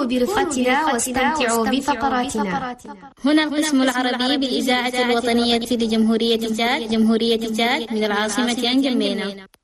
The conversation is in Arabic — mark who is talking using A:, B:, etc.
A: كونوا برفقتنا واستمتعوا بفقراتنا.
B: هنا القسم العربي بالإذاعة الوطنية لجمهورية تشاد من العاصمة نجمينا.